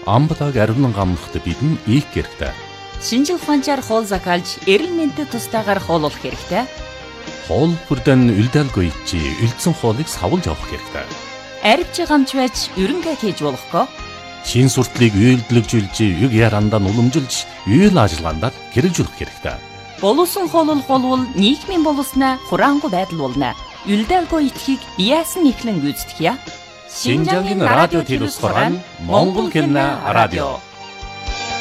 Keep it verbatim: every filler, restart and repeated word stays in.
Амбалаг аривнан гамнахт бидэн их хэрэгтэй. Шинжил ухаанчаар хоол закалж, эрэл мэндэд тустаагаар хооллох хэрэгтэй. Хоол бүрдэн үлдээлгүй чи үлдсэн хоолыг савлж авах хэрэгтэй. Арвч гамч байж ерөнхий хийж болохгүй. Шин суртлыг үйлдэлжүүлж, юг ярандаа уламжилж, үйл ажиллагаанд хэрэгжүүлэх хэрэгтэй. Боловсон хооллох болвол нийгмийн боловсноо хураангуй байдал болно. Үлдээлгүй итгэхийг яасан ихлэн гүйцэтгэе. Шинжаагийн радио телевизээр Монгол хэлний радио